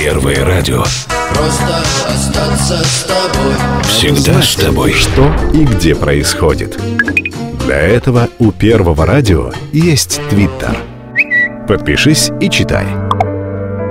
Первое радио. Просто остаться с тобой. Всегда с тобой. Что и где происходит. Для этого у Первого радио есть Твиттер. Подпишись и читай.